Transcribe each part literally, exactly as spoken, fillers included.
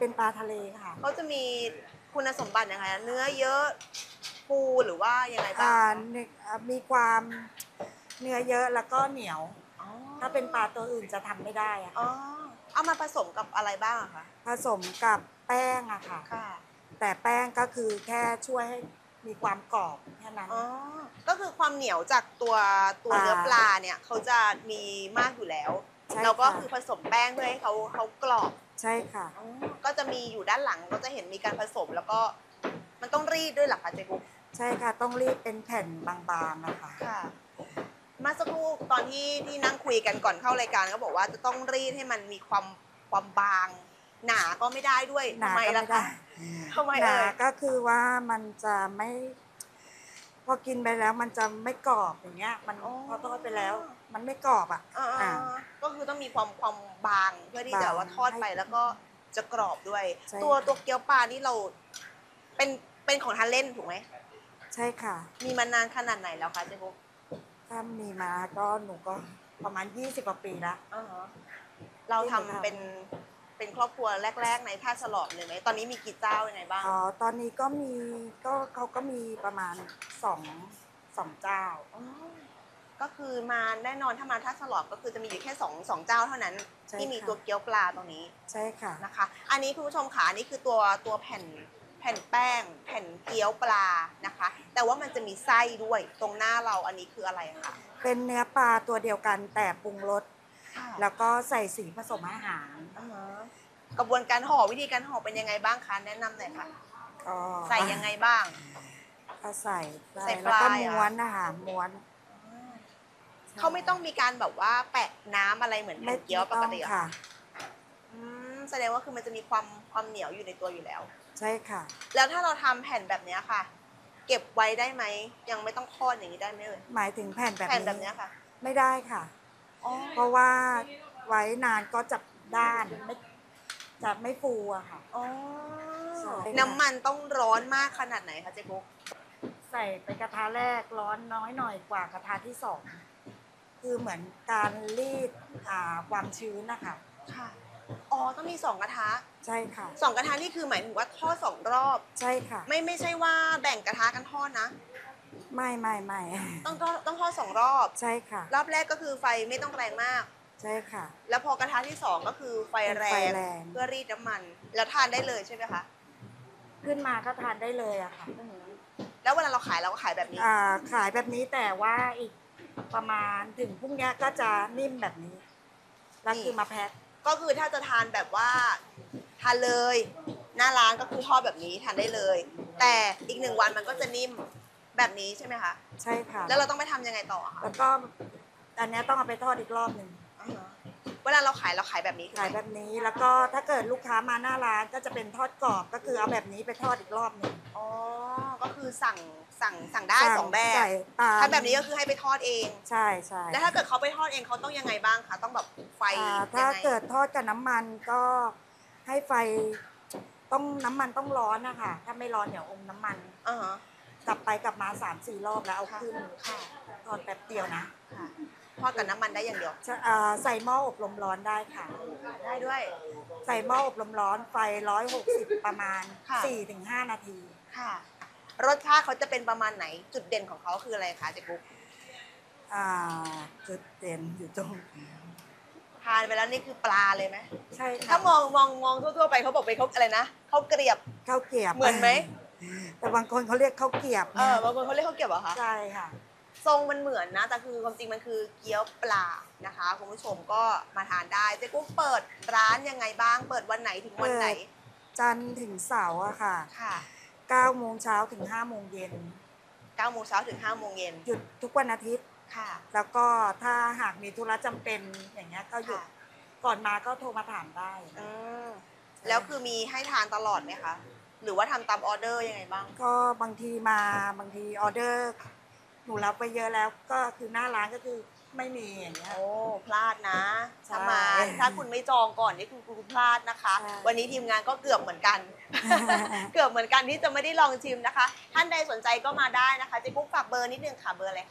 เป็นปลาทะเลค่ะเขาจะมีคุณสมบัติยังไงเนื้อเยอะฟูหรือว่ายังไงบ้างมีความเนื้อเยอะแล้วก็เหนียวอ๋อถ้าเป็นปลาตัวอื่นจะทำไม่ได้อะอ๋อเอามาผสมกับอะไรบ้างคะผสมกับแป้งอะค่ะค่ะแต่แป้งก็คือแค่ช่วยให้มีความกรอบแค่นั้นอ๋อก็คือความเหนียวจากตัวตัวเนื้อปลาเนี่ยเขาจะมีมากอยู่แล้วแล้วก็คือผสมแป้งเพื่อให้เขาเขากรอบใช่ค่ะก็จะมีอยู่ด้านหลังก็จะเห็นมีการผสมแล้วก็มันต้องรีดด้วยหรอคะเจ๊กุ๊กใช่ค่ะต้องรีดเป็นแผ่นบางๆนะคะค่ะมาสักครู่ตอนที่ที่นั่งคุยกันก่อนเข้ารายการก็บอกว่าจะต้องรีดให้มันมีความความบางหนาก็ไม่ได้ด้วยหนาทำไมก็ล่ะไม่ได้คะทำไมหนาเอ่ยก็คือว่ามันจะไม่พอกินไปแล้วมันจะไม่กรอบอย่างเงี้ยมันพอทอดไปแล้วมันไม่กรอบอ่ะอ่าก็คือต้องมีความความบางเพื่อที่จะว่าทอดไปแล้วก็จะกรอบด้วยตัวตัวเกี๊ยวปลานี่เราเป็นเป็นของทานเล่นถูกไหมใช่ค่ะมีมานานขนาดไหนแล้วคะเจ๊ปุ๊กถ้ามีมาก็หนูก็ประมาณยี่สิบกว่าปีแล้วเราทำเป็นเป็นครอบครัวแรกๆในท่าฉลอมเลยไหมตอนนี้มีกี่เจ้ายังไงบ้างอ๋อตอนนี้ก็มีก็เขาก็มีประมาณสองสองเจ้าก็คือมาแน่นอนถ้ามาท่าฉลอมก็คือจะมีอยู่แค่สองสองเจ้าเท่านั้นที่มีตัวเกี๊ยวปลาตรงนี้ใช่ค่ะนะคะอันนี้คุณผู้ชมค่ะอันนี้คือตัวตัวแผ่นแผ่นแป้งแผ่นเกี๊ยวปลานะคะแต่ว่ามันจะมีไส้ด้วยตรงหน้าเราอันนี้คืออะไรคะเป็นเนื้อปลาตัวเดียวกันแต่ปรุงรสแล้วก็ใส่สีผสมอาหารกระบวนการห่อวิธีการห่อเป็นยังไงบ้างคะแนะนำหน่อยค่ะใส่ยังไงบ้างก็ใส่ใส่แล้วก็ม้วนนะคะม้วนเขาไม่ต้องมีการแบบว่าแปะน้ำอะไรเหมือนแผ่นเกี๊ยวปกติค่ะแสดงว่าคือมันจะมีความความเหนียวอยู่ในตัวอยู่แล้วใช่ค่ะแล้วถ้าเราทำแผ่นแบบนี้ค่ะเก็บไว้ได้ไหมยังไม่ต้องทอดอย่างนี้ได้ไหมเอ่ยหมายถึงแผ่นแบบนี้แผ่นแบบนี้ค่ะไม่ได้ค่ะเพราะว่าไว้นานก็จะด้านไม่จะไม่ฟูอะค่ะน้ำมันต้องร้อนมากขนาดไหนคะเจ๊ปุ๊กใส่ไปกระทะแรกร้อนน้อยหน่อยกว่ากระทะที่สองคือเหมือนการรีดความชื้นนะคะค่ะอ๋อต้องมีสองกระทะใช่ค่ะสองกระทะนี่คือหมายถึงว่าทอดสองรอบใช่ค่ะไม่ไม่ใช่ว่าแบ่งกระทะกันทอดนะไม่ไม่ไม่ต้องทอดต้องทอดสองรอบใช่ค่ะรอบแรกก็คือไฟไม่ต้องแรงมากใช่ค่ะแล้วพอกระทะที่สองก็คือไฟแรงเพื่อรีดน้ำมันแล้วทานได้เลยใช่ไหมคะขึ้นมาก็ทานได้เลยอะค่ะแล้วเวลาเราขายเราก็ขายแบบนี้อ่าขายแบบนี้แต่ว่าอีกประมาณถึงพรุ่งนี้ก็จะนิ่มแบบนี้แล้วคือมาแพ็คก็คือถ้าจะทานแบบว่าทานเลยหน้าร้านก็คือทอดแบบนี้ทานได้เลยแต่อีกหนึ่งวันมันก็จะนิ่มแบบนี้ใช่ไหมคะใช่ค่ะแล้วเราต้องไปทำยังไงต่อคะแล้วก็อันนี้ต้องเอาไปทอดอีกรอบหนึ่งเวลาเราขายเราขายแบบนี้ขายแบบนี้แล้วก็ถ้าเกิดลูกค้ามาหน้าร้านก็จะเป็นทอดกรอบก็คือเอาแบบนี้ไปทอดอีกรอบหนึ่งอ๋อก็คือสั่งสั่งสั่งได้สองแบบถ้าแบบนี้ก็คือให้ไปทอดเองใช่ใช่แล้วถ้าเกิดเขาไปทอดเองเขาต้องยังไงบ้างคะต้องแบบไฟถ้าเกิดทอดกับน้ำมันก็ให้ไฟต้องน้ำมันต้องร้อนนะคะถ้าไม่ร้อนเดี๋ยวอมน้ำมันอ่าฮะกลับไปกลับมาสามสี่รอบแล้วเอาขึ้นทอดแป๊บเดียวนะทอดกับน้ำมันได้อย่างเดียวใส่หม้ออบลมร้อนได้ค่ะได้ด้วยใส่หม้ออบลมร้อนไฟร้อยหกสิบประมาณสี่ถึงห้านาทีค่ะรสชาติเขาจะเป็นประมาณไหนจุดเด่นของเขาคืออะไรคะเจ๊กุ๊กจุดเด่นอยู่ตรงทานไปแล้วนี่คือปลาเลยไหมใช่ค่ะถ้ามองมองมองทั่วๆไปเขาบอกเป็นเขาอะไรนะข้าวเกรียบข้าวเกรียบเหมือนไหมแต่บางคนเขาเรียกข้าวเกรียบเออบางคนเขาเรียกข้าวเกรียบเหรอคะใช่ค่ะทรงมันเหมือนนะแต่คือความจริงมันคือเกี๊ยวปลานะคะคุณผู้ชมก็มาทานได้เจ๊กุ๊กเปิดร้านยังไงบ้างเปิดวันไหนถึงวันไหนจันทร์ถึงเสาร์อะค่ะค่ะเก้าโมงเช้าถึงห้าโมงเย็นเก้าโมงเช้าถึงห้าโมงเย็นหยุดทุกวันอาทิตย์ค่ะแล้วก็ถ้าหากมีธุระจำเป็นอย่างเงี้ยก็หยุดก่อนมาก็โทรมาถามได้อืมแล้วคือมีให้ทานตลอดไหมคะหรือว่าทำตามออเดอร์ยังไงบ้างก็บางทีมาบางทีออเดอร์หนูรับไปเยอะแล้วก็คือหน้าร้านก็คือไม่มีอย่างเงี้ยโอ้พลาดนะถ้ามาถ้าคุณไม่จองก่อนนี่คือคุณพลาดนะคะวันนี้ทีมงานก็เกือบเหมือนกันเกือบเหมือนกันที่จะไม่ได้ลองชิมนะคะท่านใดสนใจก็มาได้นะคะเจ๊กุ๊กฝากเบอร์นิดนึงค่ะเบอร์อะไรคะ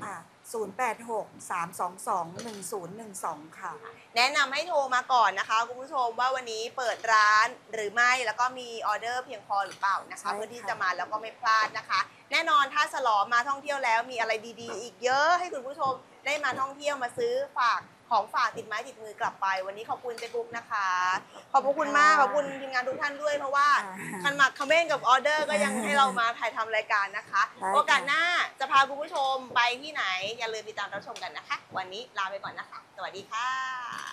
ศูนย์ แปด หก สาม สอง สอง หนึ่ง ศูนย์ หนึ่ง สอง ค่ะแนะนำให้โทรมาก่อนนะคะคุณผู้ชมว่าวันนี้เปิดร้านหรือไม่แล้วก็มีออเดอร์เพียงพอหรือเปล่านะคะใช่ค่ะเพื่อที่จะมาแล้วก็ไม่พลาดนะคะ แน่นอนถ้าฉลองมาท่องเที่ยวแล้วมีอะไรดีๆ อีกเยอะให้คุณผู้ชมได้มาท่องเที่ยวมาซื้อฝากของฝากติดไม้ติดมือกลับไป วันนี้ขอบคุณเจ๊กุ๊กนะคะ ขอบพระคุณมากขอบคุณทีมงานทุกท่านด้วยเพราะว่าคันหมักคอมเมนต์กับออเดอร์ก็ยังให้เรามาถ่ายทำรายการนะคะ โอกาสหน้าจะพาคุณผู้ชมไปที่ไหนอย่าลืมติดตามรับชมกันนะคะ วันนี้ลาไปก่อนนะคะ สวัสดีค่ะ